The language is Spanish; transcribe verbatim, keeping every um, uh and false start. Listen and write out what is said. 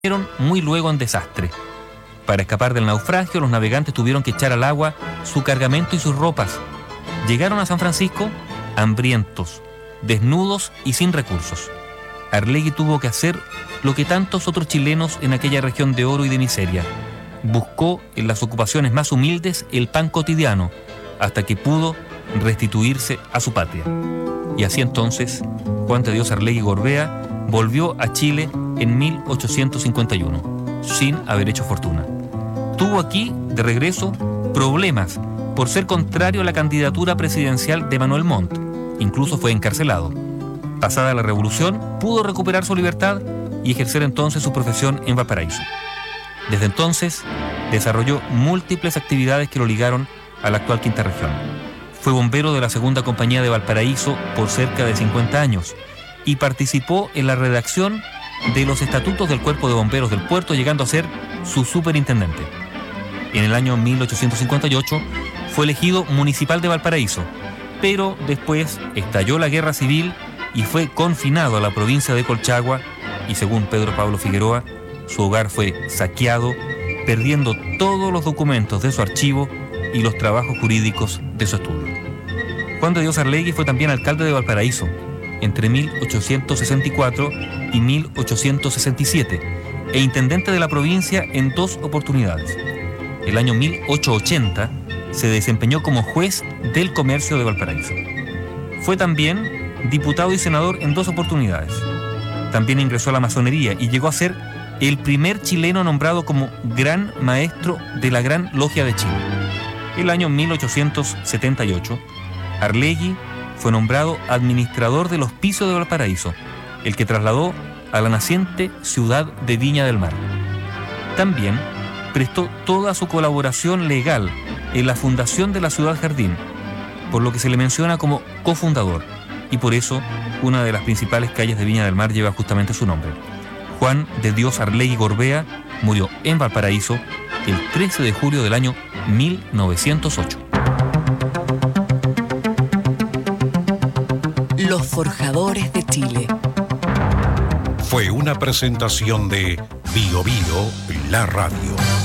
muy luego en desastre. Para escapar del naufragio, los navegantes tuvieron que echar al agua su cargamento y sus ropas. Llegaron a San Francisco hambrientos, desnudos y sin recursos. Arlegui tuvo que hacer lo que tantos otros chilenos en aquella región de oro y de miseria. Buscó en las ocupaciones más humildes el pan cotidiano, hasta que pudo restituirse a su patria. Y así entonces, Juan de Dios Arlegui Gorbea volvió a Chile en mil ochocientos cincuenta y uno, sin haber hecho fortuna. Tuvo aquí, de regreso, problemas por ser contrario a la candidatura presidencial de Manuel Montt. Incluso fue encarcelado. Pasada la revolución, pudo recuperar su libertad y ejercer entonces su profesión en Valparaíso. Desde entonces, desarrolló múltiples actividades que lo ligaron a la actual Quinta Región. Fue bombero de la Segunda Compañía de Valparaíso por cerca de cincuenta años y participó en la redacción de los estatutos del Cuerpo de Bomberos del Puerto, llegando a ser su superintendente. En el año mil ochocientos cincuenta y ocho fue elegido municipal de Valparaíso, pero después estalló la guerra civil y fue confinado a la provincia de Colchagua y, según Pedro Pablo Figueroa, su hogar fue saqueado, perdiendo todos los documentos de su archivo y los trabajos jurídicos de su estudio. Juan de Dios Arlegui fue también alcalde de Valparaíso entre mil ochocientos sesenta y cuatro y mil ochocientos sesenta y siete e intendente de la provincia en dos oportunidades. El año mil ochocientos ochenta se desempeñó como juez del comercio de Valparaíso. Fue también diputado y senador en dos oportunidades. También ingresó a la masonería y llegó a ser el primer chileno nombrado como Gran Maestro de la Gran Logia de Chile. El año mil ochocientos setenta y ocho, Arlegui fue nombrado administrador del Hospicio de Valparaíso, el que trasladó a la naciente ciudad de Viña del Mar. También prestó toda su colaboración legal en la fundación de la Ciudad Jardín, por lo que se le menciona como cofundador, y por eso una de las principales calles de Viña del Mar lleva justamente su nombre. Juan de Dios Arlegui Gorbea murió en Valparaíso el trece de julio del año mil novecientos ocho. Los Forjadores de Chile. Fue una presentación de Bio Bio, la radio.